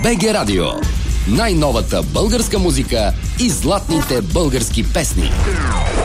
БГ Радио. Най-новата българска музика и златните български песни.